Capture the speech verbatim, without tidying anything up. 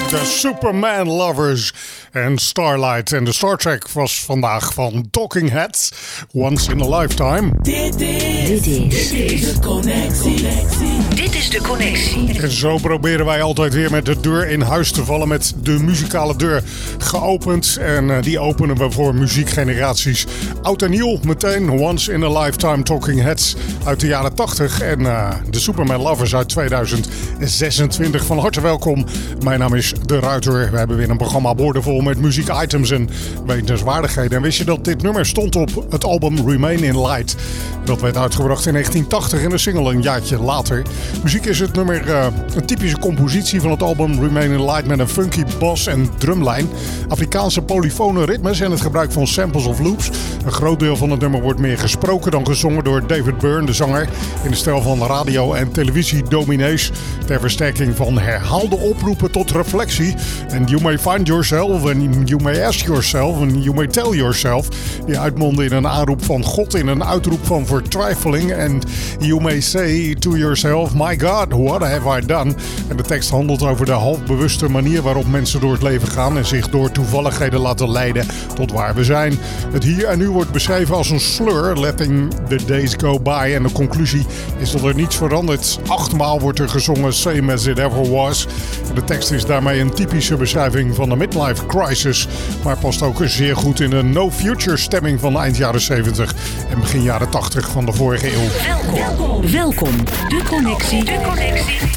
De Superman Lovers en Starlight. En de Star Trek was vandaag van Talking Heads. Once in a Lifetime. Dit is, dit is, dit is de connectie. Dit is de connectie. En zo proberen wij altijd weer met de deur in huis te vallen. Met de muzikale deur geopend. En uh, die openen we voor muziekgeneraties. Oud en nieuw meteen. Once in a Lifetime Talking Heads uit de jaren tachtig. En uh, de Superman Lovers uit tweeduizend zesentwintig. Van harte welkom. Mijn naam is De Ruiter. We hebben weer een programma boordevol met muziekitems en wetenswaardigheden. En wist je dat dit nummer stond op het album Remain in Light? Dat werd uitgebracht in negentien tachtig en een single een jaartje later. Muziek is het nummer uh, een typische compositie van het album Remain in Light met een funky bas en drumlijn. Afrikaanse polyfone ritmes en het gebruik van samples of loops. Een groot deel van het nummer wordt meer gesproken dan gezongen door David Byrne, de zanger, in de stijl van radio- en televisiedominees. Ter versterking van herhaalde oproepen tot reflectie. En you may find yourself and you may ask yourself and you may tell yourself. Die uitmonden in een aanroep van God, in een uitroep van vertwijfeling. En you may say to yourself, my God, what have I done? En de tekst handelt over de halfbewuste manier waarop mensen door het leven gaan en zich door toevalligheden laten leiden tot waar we zijn. Het hier en nu wordt beschreven als een slur, letting the days go by. En de conclusie is dat er niets verandert. Achtmaal wordt er gezongen, same as it ever was. En de tekst is daarmee een typische beschrijving van de midlife crisis, maar past ook zeer goed in een no-future stemming van eind jaren zeventig en begin jaren tachtig van de vorige eeuw. Welkom, welkom. De connectie. De connectie.